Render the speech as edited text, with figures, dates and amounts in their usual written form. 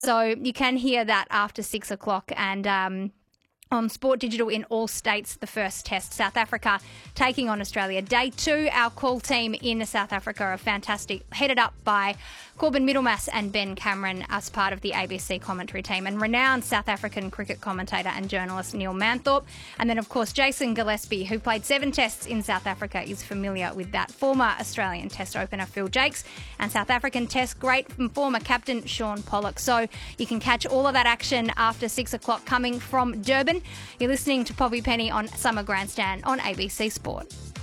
So you can hear that after 6 o'clock and on Sport Digital in all states, the first test, South Africa taking on Australia. Day 2, our call team in South Africa are fantastic, headed up by Corbin Middlemass and Ben Cameron as part of the ABC commentary team, and renowned South African cricket commentator and journalist Neil Manthorpe. And then, of course, Jason Gillespie, who played 7 tests in South Africa, is familiar with that. Former Australian Test opener Phil Jakes and South African Test great and former captain Sean Pollock. So you can catch all of that action after 6 o'clock coming from Durban. You're listening to Poppy Penny on Summer Grandstand on ABC Sport.